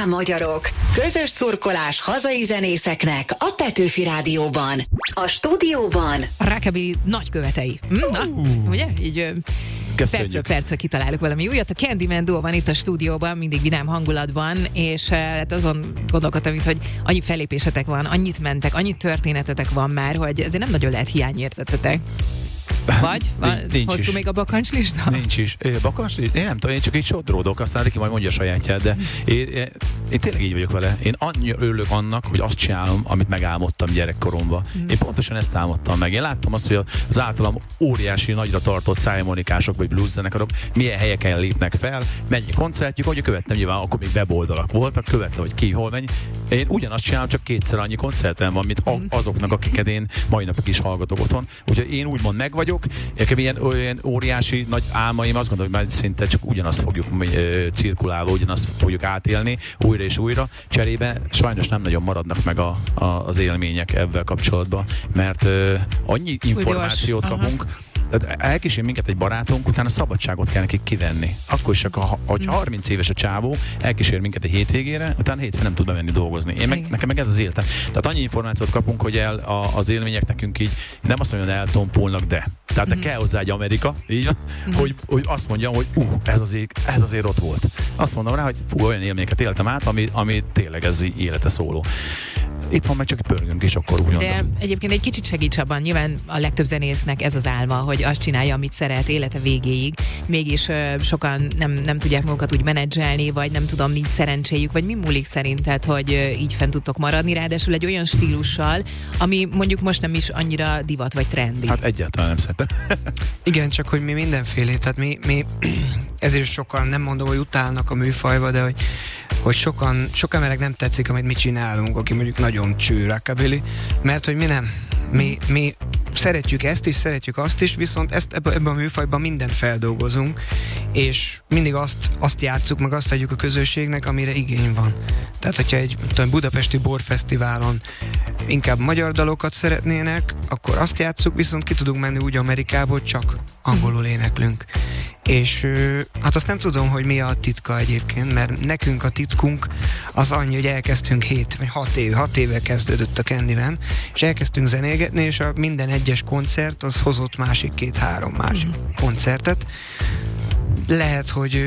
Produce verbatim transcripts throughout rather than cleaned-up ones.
Dán magyarok. Közös szurkolás hazai zenészeknek a Petőfi Rádióban. A stúdióban a rockabilly nagykövetei. Hm? Na, uh. ugye? Így percről percre kitalálok valami újat. A Candyman Duo van itt a stúdióban, mindig vidám hangulatban, és hát azon gondolkodtam itt, hogy annyi fellépésetek van, annyit mentek, annyi történetetek van már, hogy ezért nem nagyon lehet hiányérzetetek. Vagy? Van, nincs hosszú is. Még a bakancslista? Nincs is. Bakancslista? Én nem tudom, én csak így sodródok, aztán Riki majd mondja a sajátját, de én, én, én tényleg így vagyok vele. Én annyira örülök annak, hogy azt csinálom, amit megálmodtam gyerekkoromban. Mm. Én pontosan ezt álmodtam meg. Én láttam azt, hogy az általam óriási, nagyra tartott szájmonikások vagy blues zenekarok milyen helyeken lépnek fel, mennyi koncertjük, ahogy követtem, nyilván akkor még weboldalak voltak, követtem, hogy ki hol mennyi. Én ugyanazt csinálom, csak kétszer annyi koncertem van, mint mm. azoknak, akiket én mai napig is hallgatok otthon. Úgyhogy én úgymond meg vagyok. Nekem ilyen olyan óriási nagy álmaim, azt gondolom, hogy már szinte csak ugyanazt fogjuk ö, cirkulálva, ugyanazt fogjuk átélni újra és újra. Cserébe sajnos nem nagyon maradnak meg a, a, az élmények ebben kapcsolatban, mert ö, annyi információt Ugyos. kapunk, tehát elkísér minket egy barátunk, utána szabadságot kell nekik kivenni. Akkor is csak, ha, hogyha harminc éves a csávó, elkísér minket egy hétvégére, utána hétfőn nem tud bemenni dolgozni. Én meg, nekem meg ez az életem. Tehát annyi információt kapunk, hogy el, a, az élmények nekünk így nem azt mondja, hogy eltompulnak, de. Tehát mm-hmm. kell hozzá egy Amerika, így van, mm-hmm. hogy, hogy azt mondjam, hogy uh, ez azért, ez azért ott volt. Azt mondom rá, hogy fú, olyan élményeket éltem át, ami, ami tényleg ez élete szóló. Itthon meg csak pörgünk is, akkor úgy De mondom. Egyébként egy kicsit segíts abban, nyilván a legtöbb zenésznek ez az álma, hogy azt csinálja, amit szeret élete végéig, mégis uh, sokan nem, nem tudják magukat úgy menedzselni, vagy nem tudom, nincs szerencséjük, vagy mi múlik szerinted, hogy uh, így fent tudtok maradni, ráadásul egy olyan stílussal, ami mondjuk most nem is annyira divat vagy trendi. Hát egyáltalán nem szeretem. Igen, csak hogy mi mindenfélét, tehát mi, mi ezért sokan, nem mondom, hogy utálnak a műfajba, de hogy, hogy sokan, sok emberek nem tetszik, amit mi csinálunk, aki mondjuk nagyon cső rockabilly, mert hogy mi nem. Mi, mi szeretjük ezt is, szeretjük azt is, viszont ezt ebben ebbe a műfajban mindent feldolgozunk, és mindig azt, azt játsszuk, meg azt adjuk a közönségnek, amire igény van. Tehát, hogyha egy tudom, budapesti borfesztiválon inkább magyar dalokat szeretnének, akkor azt játsszuk, viszont ki tudunk menni úgy Amerikába, hogy csak angolul éneklünk. És hát azt nem tudom, hogy mi a titka egyébként, mert nekünk a titkunk az annyi, hogy elkezdtünk hét vagy hat év, hat éve kezdődött a Candyman, és elkezdtünk zenélgetni, és a minden egyes koncert az hozott másik két-három másik mm. koncertet. Lehet, hogy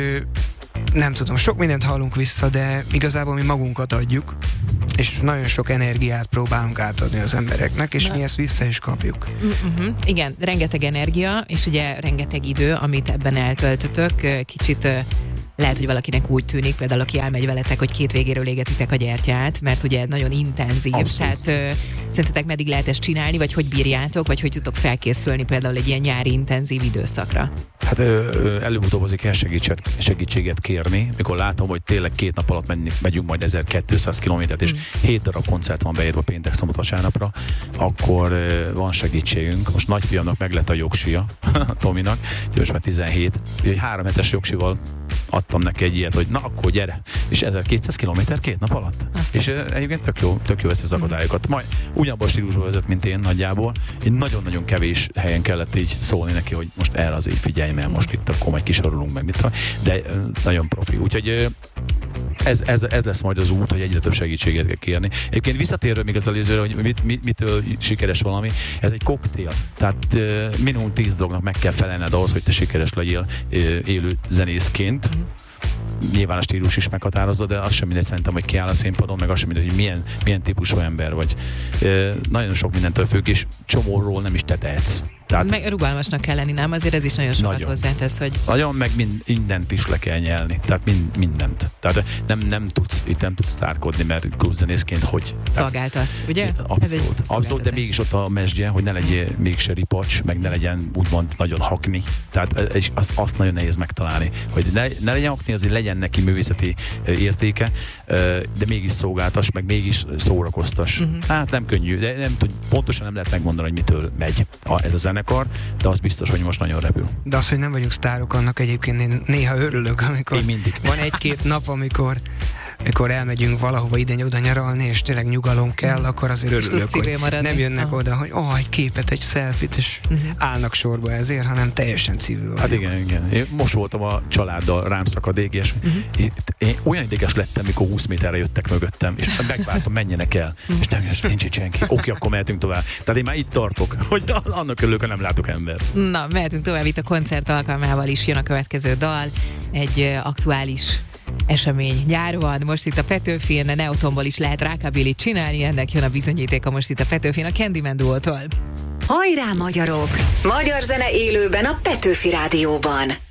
nem tudom, sok mindent hallunk vissza, de igazából mi magunkat adjuk, és nagyon sok energiát próbálunk átadni az embereknek, és Na. mi ezt vissza is kapjuk. Uh-huh. Igen, rengeteg energia, és ugye rengeteg idő, amit ebben eltöltötök, kicsit lehet, hogy valakinek úgy tűnik, például aki elmegy veletek, hogy két végéről égetitek a gyertyát, mert ugye nagyon intenzív. Abszolút. Tehát ö, szerintetek meddig lehet ezt csinálni, vagy hogy bírjátok, vagy hogy tudtok felkészülni például egy ilyen nyári intenzív időszakra? Hát előbb-utóbb azért kell segítséget, segítséget kérni, mikor látom, hogy tényleg két nap alatt menni, megyünk majd ezerkétszáz kilométert, és mm. hét darab koncert van beírva péntek, szombat, vasárnapra, akkor uh, van segítségünk. Most nagyfiamnak meg lett a jogsia, Tominak, most már tizenhét, egy három hetes jogsival adtam neki egy ilyet, hogy na akkor gyere, és ezerkétszáz kilométer két nap alatt. Aztán. És uh, egyébként tök jó, tök jó ezt az akadályokat. Majd ugyanabban a stílusban vezet, mint én nagyjából. Én nagyon-nagyon kevés helyen kellett így szólni neki, hogy most erre azért figyelj, mert most itt akkor majd kisorolunk meg, mit tudom, de uh, nagyon profi. Úgyhogy uh, ez, ez, ez lesz majd az út, hogy egyre több segítséget kell kérni. Egyébként visszatérve még az előzőre, hogy mit, mit, mitől sikeres valami, ez egy koktél. Tehát uh, minimum tíz dolognak meg kell felelned ahhoz, hogy te sikeres legyél uh, élő zenészként. Mm. Nyilván a stílus is meghatározza, de az sem mindegy szerintem, hogy kiáll a színpadon, meg az sem mindegy, hogy milyen, milyen típusú ember vagy. E, nagyon sok mindentől függ, és csomóról nem is te tehetsz. Tehát, meg rugalmasnak kell lenni, nem? Azért ez is nagyon sokat hozzátesz, hogy... Nagyon, meg mind, mindent is le kell nyelni. Tehát mind, mindent. Tehát nem, nem tudsz, itt nem tudsz sztárkodni, mert grúzzenészként hogy... Szolgáltatsz, ugye? Abszolút. Abszolút, de mégis ott a mesdje, hogy ne legyél mégse ripacs, meg ne legyen úgymond nagyon hakni. Tehát és azt, azt nagyon nehéz megtalálni. Hogy ne, ne legyen hakni, azért legyen neki művészeti értéke, de mégis szolgáltass, meg mégis szórakoztass. Uh-huh. Hát nem könnyű, de nem tud, pontosan nem lehet megmondani, hogy mitől megy ez a zenekar, de az biztos, hogy most nagyon repül. De az, hogy nem vagyunk sztárok, annak egyébként én néha örülök, amikor van egy-két nap, amikor mikor elmegyünk valahova ide-oda nyaralni, és tényleg nyugalom kell, akkor azért örülök, hogy nem jönnek Aha. oda, hogy oh, egy képet, egy selfit, és uh-huh. állnak sorba ezért, hanem teljesen civil vagyok. Hát igen, igen. Én most voltam a családdal, rám szakad ég, és uh-huh. én, én olyan ideges lettem, mikor húsz méterre jöttek mögöttem, és megvártam, menjenek el. Uh-huh. És nem, nincs itt senki. Oké, akkor mehetünk tovább. Tehát én már itt tartok, hogy annak örülök, hogy nem látok embert. Na, mehetünk tovább, itt a koncert alkalmával is jön a következő dal. Egy aktuális esemény. Nyár van, most itt a Petőfin, a Neotonból is lehet rockabillyt csinálni, ennek jön a bizonyítéka most itt a Petőfin, a Candyman Duótól. Hajrá magyarok! Magyar zene élőben a Petőfi Rádióban.